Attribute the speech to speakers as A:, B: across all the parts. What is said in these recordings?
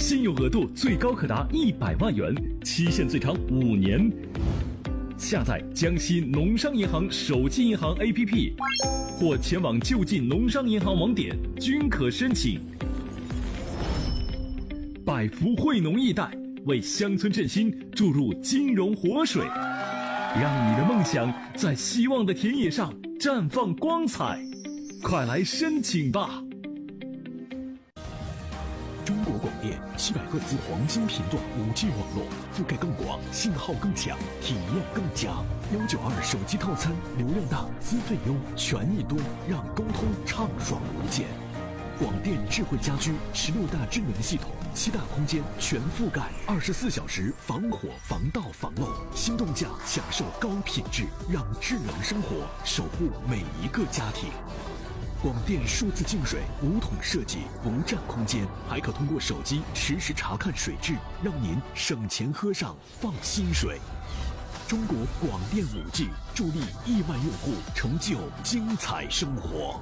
A: 信用额度最高可达100万元，期限最长5年。下载江西农商银行手机银行 APP， 或前往就近农商银行网点均可申请。百福惠农易贷为乡村振兴注入金融活水，让你的梦想在希望的田野上绽放光彩。快来申请吧！
B: 中国广电700赫兹黄金频段5G 网络，覆盖更广，信号更强，体验更佳。192手机套餐，流量大，资费优，权益多，让沟通畅爽无间。广电智慧家居16大智能系统，7大空间全覆盖，24小时防火、防盗、防漏。心动价享受高品质，让智能生活守护每一个家庭。广电数字净水无桶设计，不占空间，还可通过手机实时查看水质，让您省钱喝上放心水。中国广电5G助力亿万用户成就精彩生活。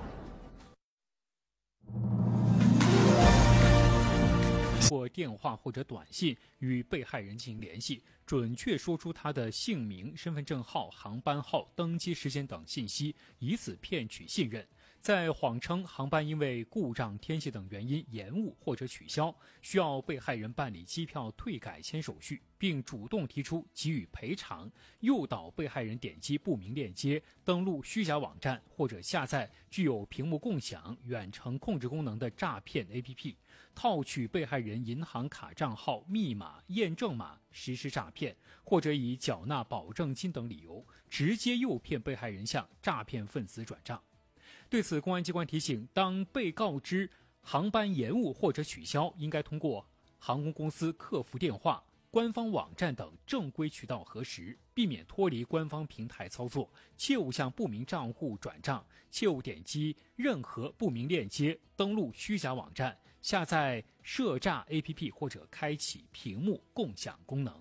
C: 或电话或者短信与被害人进行联系，准确说出他的姓名、身份证号、航班号、登机时间等信息，以此骗取信任。在谎称航班因为故障、天气等原因延误或者取消，需要被害人办理机票退改签手续，并主动提出给予赔偿，诱导被害人点击不明链接，登录虚假网站或者下载具有屏幕共享、远程控制功能的诈骗 APP， 套取被害人银行卡账号、密码、验证码实施诈骗，或者以缴纳保证金等理由，直接诱骗被害人向诈骗分子转账。对此，公安机关提醒，当被告知航班延误或者取消，应该通过航空公司客服电话、官方网站等正规渠道核实，避免脱离官方平台操作，切勿向不明账户转账，切勿点击任何不明链接，登录虚假网站，下载涉诈 APP 或者开启屏幕共享功能。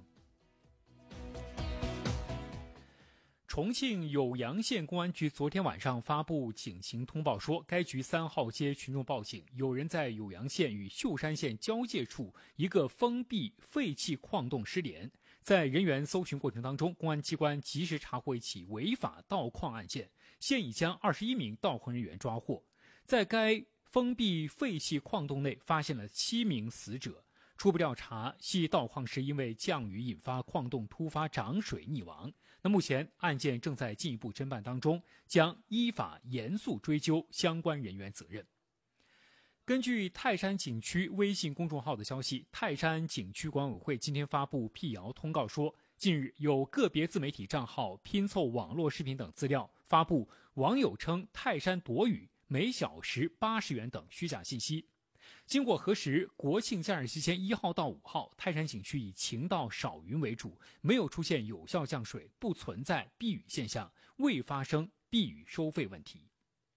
C: 重庆酉阳县公安局昨天晚上发布警情通报说，该局3号接群众报警，有人在酉阳县与秀山县交界处一个封闭废弃矿洞失联。在人员搜寻过程当中，公安机关及时查获一起违法盗矿案件，现已将21名盗矿人员抓获。在该封闭废弃矿洞内发现了7名死者，初步调查系盗矿时因为降雨引发矿洞突发涨水溺亡。那目前案件正在进一步侦办当中，将依法严肃追究相关人员责任。根据泰山景区微信公众号的消息，泰山景区管委会今天发布辟谣通告说，近日有个别自媒体账号拼凑网络视频等资料，发布网友称泰山躲雨每小时80元等虚假信息。经过核实，国庆假日期间1号到5号，泰山景区以晴到少云为主，没有出现有效降水，不存在避雨现象，未发生避雨收费问题。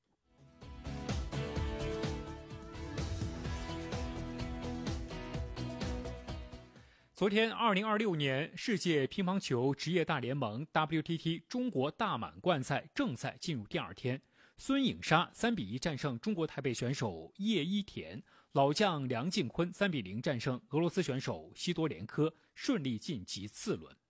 C: 昨天2026年世界乒乓球职业大联盟 WTT 中国大满贯赛正赛进入第2天，孙颖莎3比1战胜中国台北选手叶一田，老将梁靖昆3比0战胜俄罗斯选手西多连科，顺利晋级次轮。